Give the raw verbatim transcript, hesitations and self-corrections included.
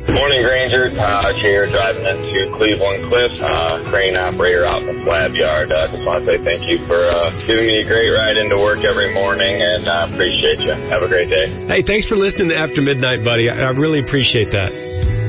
Morning, Granger. Uh, here driving into Cleveland Cliffs, uh, crane operator out in the slab yard. I uh, just want to say thank you for uh, giving me a great ride into work every morning, and I uh, appreciate you. Have a great day. Hey, thanks for listening to After Midnight, buddy. I, I really appreciate that.